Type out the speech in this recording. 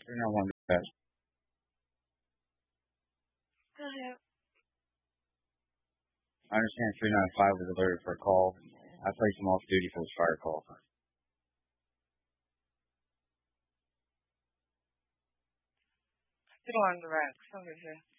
391 dispatch. Go ahead. I understand 395 was alerted for a call. I placed him off duty for his fire call. Get on the rack. Somebody's here.